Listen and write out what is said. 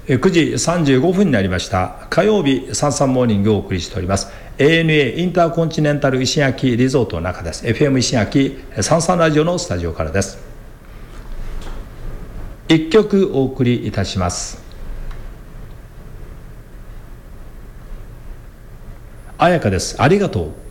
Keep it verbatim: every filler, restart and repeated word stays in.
くじさんじゅうごふんになりました。火曜日サンサンモーニングをお送りしております。 エーエヌエー インターコンチネンタル石垣リゾートの中です。 エフエム 石垣サンサンラジオのスタジオからです。一曲お送りいたします。彩香です。ありがとう。